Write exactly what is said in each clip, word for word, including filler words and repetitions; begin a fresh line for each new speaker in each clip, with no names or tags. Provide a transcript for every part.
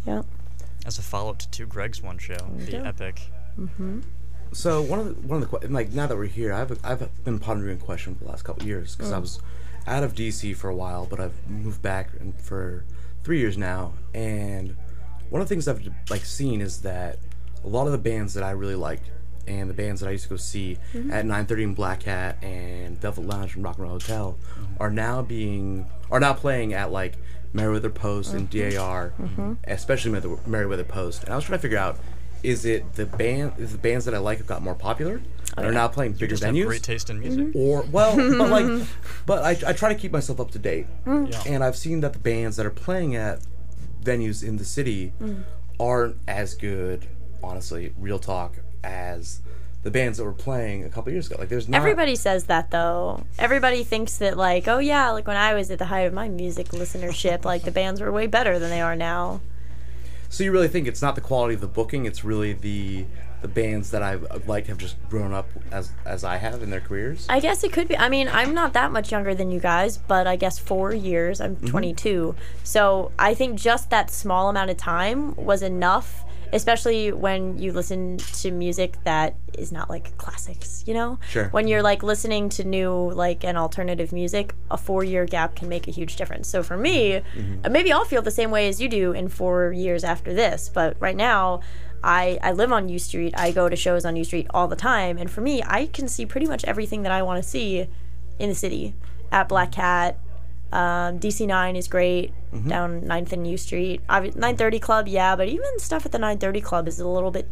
Yeah.
As a follow-up to Two Greg's one show, the
Yeah.
Epic.
Mm-hmm.
So one of the, one of the que- like now that we're here, I've I've been pondering a question for the last couple of years because
Mm.
I was out of D C for a while, but I've moved back and for three years now. And one of the things I've like seen is that a lot of the bands that I really liked and the bands that I used to go see
Mm-hmm.
at nine thirty and Black Cat and Velvet Lounge and Rock and Roll Hotel are now being are now playing at like Merriweather Post and D A R,
Mm-hmm.
especially Merriweather, Merriweather Post. And I was trying to figure out, is it the band? Is the bands that I like have got more popular and are now playing
You
bigger
just have
venues?
great taste in music.
Or well, but like, but I, I try to keep myself up to date,
Yeah.
and I've seen that the bands that are playing at venues in the city aren't as good, honestly, real talk, as the bands that were playing a couple years ago. Like, there's not
Everybody says that, though. Everybody thinks that, like, oh, yeah, like when I was at the height of my music listenership, like, the bands were way better than they are now.
So you really think it's not the quality of the booking; it's really the the bands that I've liked have just grown up as as I have in their careers.
I guess it could be. I mean, I'm not that much younger than you guys, but I guess four years. I'm twenty-two. So I think just that small amount of time was enough, especially when you listen to music that is not like classics, you know?
Sure.
When you're like listening to new, like, an alternative music, a four year gap can make a huge difference. So for me, uh, maybe I'll feel the same way as you do in four years after this, but right now, I, I live on U Street. I go to shows on U Street all the time. And for me, I can see pretty much everything that I want to see in the city. At Black Cat, um, D C nine is great. Down ninth and U Street. Obvi- nine thirty Club, yeah, but even stuff at the nine thirty Club is a little bit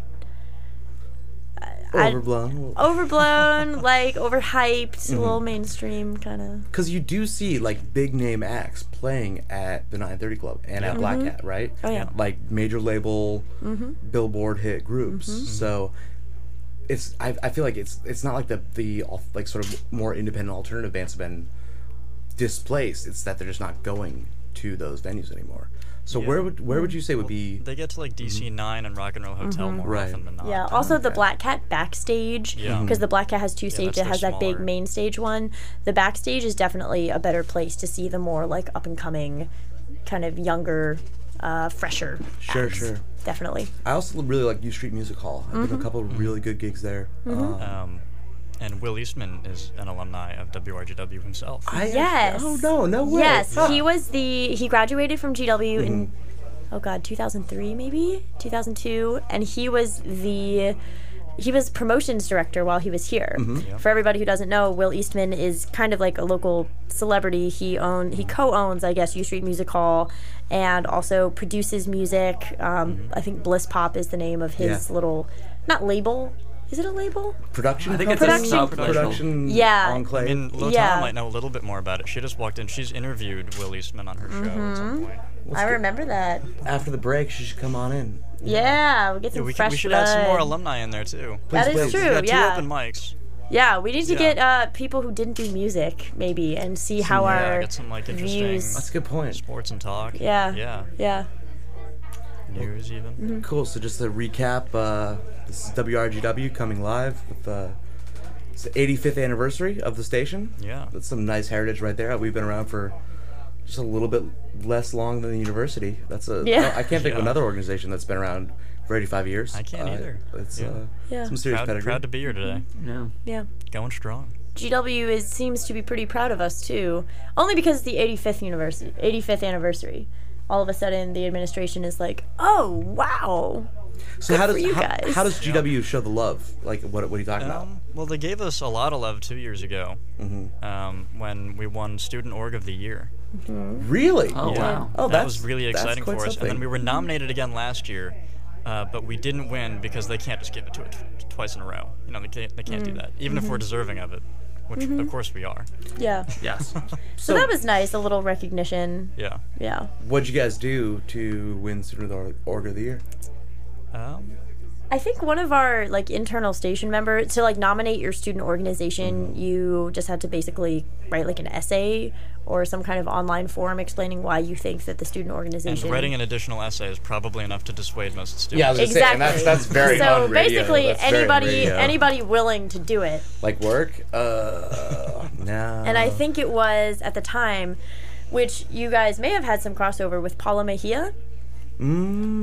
I-
Overblown.
overblown, like overhyped, a little mainstream kind of.
Because you do see like big name acts playing at the nine thirty Club and at Black Cat, right?
Oh, yeah.
Like major label, Billboard hit groups. So it's I, I feel like it's it's not like the the al- like sort of more independent alternative bands have been displaced. It's that they're just not going to those venues anymore. So
Yeah.
where would where would you say would be?
They get to like D C nine and Rock and Roll Hotel more
Right.
often than not.
Yeah. Also, the
okay.
Black Cat backstage,
Yeah.
because the Black Cat has two stages.
that's
It
the
has that big
smaller.
main stage one. The backstage is definitely a better place to see the more like up and coming, kind of younger, uh, fresher.
Sure,
acts.
sure.
Definitely.
I also really like U Street Music Hall. I've been to a couple of really good gigs there. Um,
Um, and Will Eastman is an alumni of W R G W himself.
I
Yes.
Oh no, no way.
Yes,
Huh.
he was the he graduated from G W in oh god, two thousand three maybe, two thousand two, and he was the he was promotions director while he was here.
Yeah.
For everybody who doesn't know, Will Eastman is kind of like a local celebrity. He own he co-owns, I guess, U Street Music Hall, and also produces music. Um, I think Bliss Pop is the name of his
Yeah.
little not label. Is it a label?
Production.
I think it's
company?
a
Production-
sub-label.
Production.
Yeah.
Enclave.
I mean, Lotana
Yeah.
might know a little bit more about it. She just walked in. She's interviewed Will Eastman on her show at some point.
I remember that.
After the break, she should come on in.
Yeah, we get
Yeah,
some
we, can,
fresh
we should
blood.
add some more alumni in there too.
That
Please,
is
please.
true.
We got two
Yeah.
open mics.
Yeah, we need to
Yeah.
get uh, people who didn't do music, maybe, and see how
yeah,
our
get some like interesting
views.
That's a good point.
sports and talk.
Yeah.
Yeah.
Yeah.
News even.
Mm-hmm.
Cool. So just to recap, uh, this is W R G W coming live with uh, it's the eighty-fifth anniversary of the station.
Yeah.
That's some nice heritage right there. We've been around for just a little bit less long than the university. That's a
Yeah.
I can't think of
Yeah.
another organization that's been around for eighty-five years.
I can't
Uh,
either.
It's
Yeah.
uh,
Yeah.
some serious
Proud,
pedigree.
proud to be here today.
Yeah.
Yeah.
Going strong.
G W is seems to be pretty proud of us too, only because it's the eighty-fifth university, eighty-fifth anniversary. All of a sudden, the administration is like, "Oh, wow."
so how
for
does
you
how,
guys.
how does G W show the love? Like what what are you talking about?
Um, well, they gave us a lot of love two years ago
Mm-hmm.
um, when we won Student Org of the Year.
Really?
Oh,
Yeah.
wow.
Oh,
that
that's
was really
that's
exciting
quite
for us. And
something.
then we were nominated again last year, uh, but we didn't win because they can't just give it to it t- twice in a row. You know, they can't, they can't do that, even if we're deserving of it, which of course we are.
Yeah.
Yes.
So that was nice, a little recognition.
Yeah.
Yeah.
What'd you guys do to win Student Org Org of the Year?
Um,
I think one of our like internal station members to like nominate your student organization, you just had to basically write like an essay or some kind of online form explaining why you think that the student
and
organization.
writing an additional essay is probably enough to dissuade most students.
Yeah, I was gonna say,
Exactly.
and that's that's very
so
on radio.
basically,
That's very on
anybody
radio.
anybody willing to do it.
Like work? Uh, no.
And I think it was at the time, which you guys may have had some crossover with Paula Mejia.
Mm,